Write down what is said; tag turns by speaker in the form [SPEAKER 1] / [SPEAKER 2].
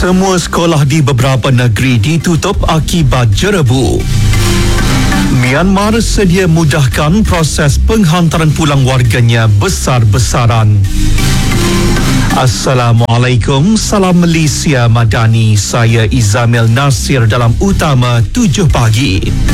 [SPEAKER 1] Semua sekolah di beberapa negeri ditutup akibat jerebu. Myanmar sedia mudahkan proses penghantaran pulang warganya besar-besaran. Assalamualaikum, salam Malaysia Madani. Saya Izamil Nasir dalam Utama 7 pagi.